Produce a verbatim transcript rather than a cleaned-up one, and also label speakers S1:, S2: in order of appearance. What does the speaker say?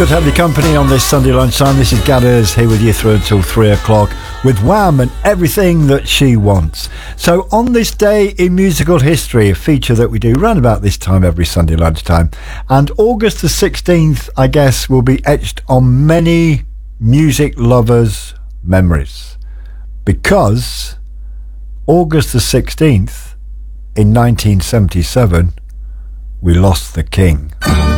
S1: good to have your company on this Sunday lunchtime. This is Gadders here with you through until three o'clock with Wham and Everything That She Wants. So on this day in musical history, a feature that we do round about this time every Sunday lunchtime, and August the sixteenth, I guess, will be etched on many music lovers' memories, because August the sixteenth in nineteen seventy-seven we lost the king.